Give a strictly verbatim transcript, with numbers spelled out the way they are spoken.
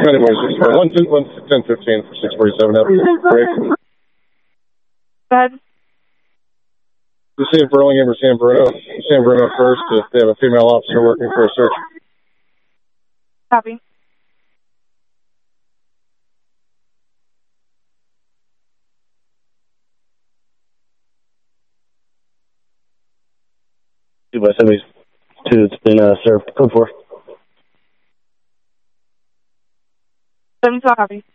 Anyways, one ten fifteen for six forty-seven. Break. Go ahead. The San Burlingame or San Bruno. San Bruno first. If they have a female officer working for a search. Copy. Two by seventy-two. It's been uh, served. Code four. seventy-two, copy.